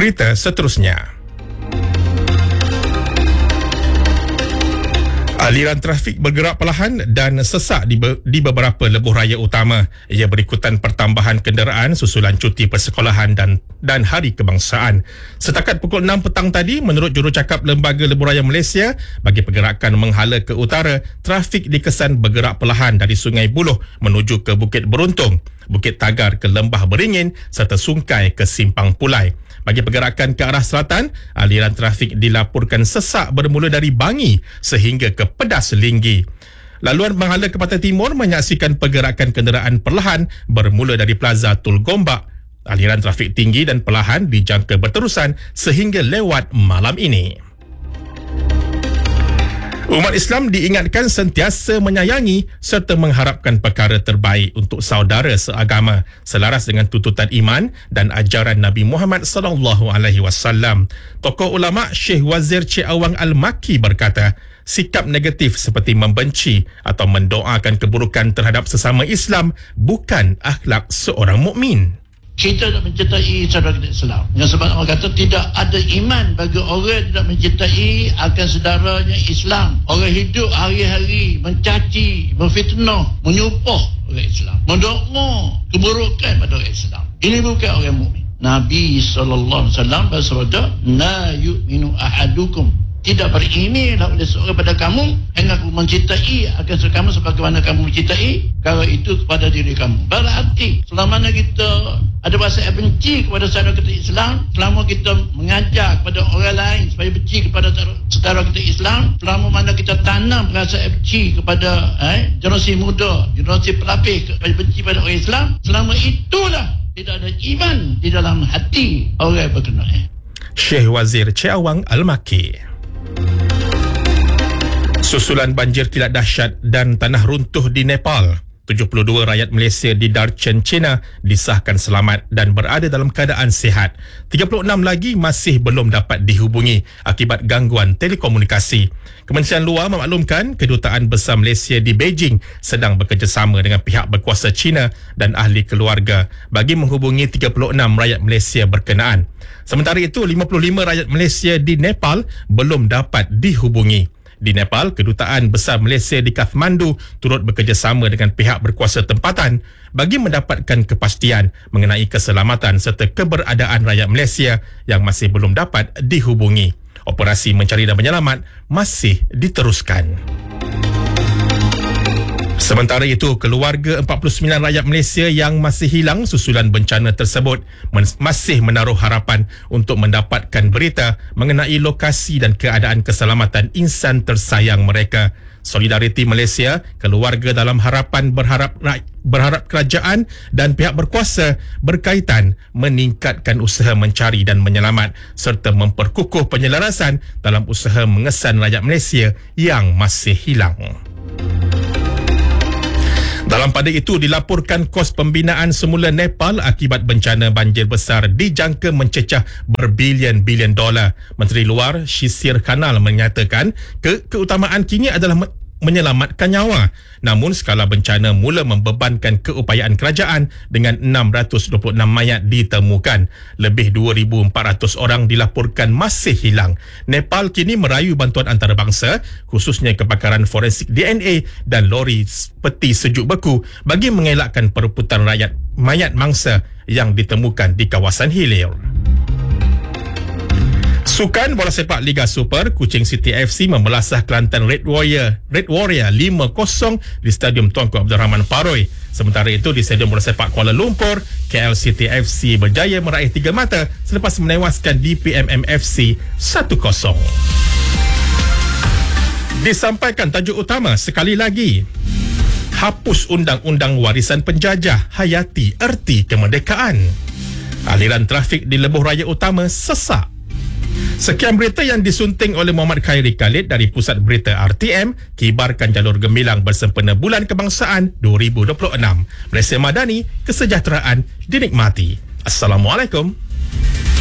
Berita seterusnya. Aliran trafik bergerak perlahan dan sesak di beberapa lebuh raya utama. Ia berikutan pertambahan kenderaan susulan cuti persekolahan dan hari kebangsaan. Setakat pukul 6 petang tadi, menurut jurucakap Lembaga Lebuh Raya Malaysia, bagi pergerakan menghala ke utara, trafik dikesan bergerak perlahan dari Sungai Buloh menuju ke Bukit Beruntung, Bukit Tagar ke Lembah Beringin serta Sungkai ke Simpang Pulai. Bagi pergerakan ke arah selatan, aliran trafik dilaporkan sesak bermula dari Bangi sehingga ke Pedas Linggi. Laluan menghala ke Pantai Timur menyaksikan pergerakan kenderaan perlahan bermula dari Plaza Tul Gombak. Aliran trafik tinggi dan perlahan dijangka berterusan sehingga lewat malam ini. Umat Islam diingatkan sentiasa menyayangi serta mengharapkan perkara terbaik untuk saudara seagama selaras dengan tuntutan iman dan ajaran Nabi Muhammad SAW. Tokoh ulama Syekh Wazir Cik Awang Al-Makki berkata, sikap negatif seperti membenci atau mendoakan keburukan terhadap sesama Islam bukan akhlak seorang mukmin. Kita tidak mencintai saudara kita Islam. Yang sebab orang kata tidak ada iman bagi orang yang tidak mencintai akan saudaranya Islam. Orang hidup hari-hari mencaci, memfitnah, menyumpah orang Islam, mendoa keburukan pada orang Islam. Ini bukan orang mukmin. Nabi SAW bersabda, "La yu'minu ahadukum." Tidak berimanlah oleh seorang pada kamu hingga kamu mencintai akan kamu sebagaimana kamu mencintai kalau itu kepada diri kamu. Berarti selama mana kita ada rasa benci kepada saudara kita Islam, selama kita mengajar kepada orang lain supaya benci kepada saudara kita Islam, selama mana kita tanam rasa benci kepada generasi muda, generasi pelapis supaya benci pada orang Islam, selama itulah tidak ada iman di dalam hati orang berkenaan. Syekh Wazir Cik Awang Al-Makki. Susulan banjir kilat dahsyat dan tanah runtuh di Nepal. 72 rakyat Malaysia di Darchen, China disahkan selamat dan berada dalam keadaan sihat. 36 lagi masih belum dapat dihubungi akibat gangguan telekomunikasi. Kementerian Luar memaklumkan Kedutaan Besar Malaysia di Beijing sedang bekerjasama dengan pihak berkuasa China dan ahli keluarga bagi menghubungi 36 rakyat Malaysia berkenaan. Sementara itu, 55 rakyat Malaysia di Nepal belum dapat dihubungi. Di Nepal, Kedutaan Besar Malaysia di Kathmandu turut bekerjasama dengan pihak berkuasa tempatan bagi mendapatkan kepastian mengenai keselamatan serta keberadaan rakyat Malaysia yang masih belum dapat dihubungi. Operasi mencari dan menyelamat masih diteruskan. Sementara itu, keluarga 49 rakyat Malaysia yang masih hilang susulan bencana tersebut masih menaruh harapan untuk mendapatkan berita mengenai lokasi dan keadaan keselamatan insan tersayang mereka. Solidariti Malaysia, keluarga dalam harapan berharap kerajaan dan pihak berkuasa berkaitan meningkatkan usaha mencari dan menyelamat serta memperkukuh penyelarasan dalam usaha mengesan rakyat Malaysia yang masih hilang. Dalam pada itu, dilaporkan kos pembinaan semula Nepal akibat bencana banjir besar dijangka mencecah berbilion-bilion dolar. Menteri Luar Shisir Khanal menyatakan keutamaan kini adalah menyelamatkan nyawa. Namun skala bencana mula membebankan keupayaan kerajaan dengan 626 mayat ditemukan. Lebih 2,400 orang dilaporkan masih hilang. Nepal kini merayu bantuan antarabangsa, khususnya kepakaran forensik DNA dan lori peti sejuk beku bagi mengelakkan perebutan mayat mangsa yang ditemukan di kawasan hilir. Sukan bola sepak Liga Super, Kuching City FC memelasah Kelantan Red Warrior 5-0 di Stadium Tunku Abdul Rahman Paroi. Sementara itu, di Stadium bola sepak Kuala Lumpur, KL City FC berjaya meraih 3 mata selepas menewaskan DPMM FC 1-0. Disampaikan tajuk utama sekali lagi. Hapus Undang-Undang Warisan Penjajah, hayati erti kemerdekaan. Aliran trafik di lebuh raya utama sesak. Sekian berita yang disunting oleh Muhammad Khairi Khalid dari Pusat Berita RTM, kibarkan jalur gemilang bersempena Bulan Kebangsaan 2026. Malaysia Madani, kesejahteraan dinikmati. Assalamualaikum.